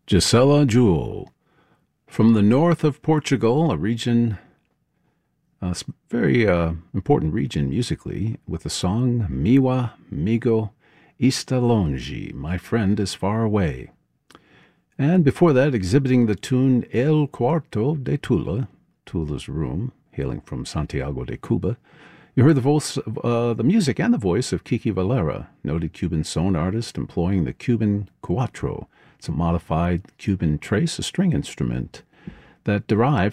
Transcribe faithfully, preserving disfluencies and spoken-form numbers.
Gisela Jewell, from the north of Portugal, a region, a very uh, important region musically, with the song Miwa Migo Está Longe, My Friend is Far Away. And before that, exhibiting the tune El Cuarto de Tula, Tula's Room, hailing from Santiago de Cuba, you heard the voice of, uh, the music and the voice of Kiki Valera, noted Cuban son artist employing the Cuban cuatro. It's a modified Cuban trace, a string instrument that derived